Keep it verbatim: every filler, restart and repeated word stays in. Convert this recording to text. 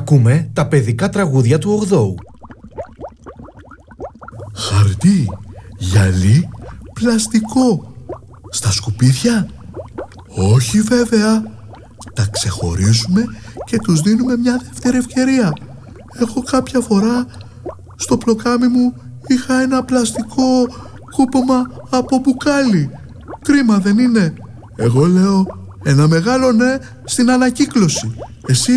Ακούμε τα παιδικά τραγούδια του ογδόου. Χαρτί, γυαλί, πλαστικό. Στα σκουπίδια? Όχι βέβαια. Τα ξεχωρίζουμε και τους δίνουμε μια δεύτερη ευκαιρία. Έχω κάποια φορά στο πλοκάμι μου είχα ένα πλαστικό κούπομα από μπουκάλι. Κρίμα δεν είναι? Εγώ λέω ένα μεγάλο ναι στην ανακύκλωση. Εσύ?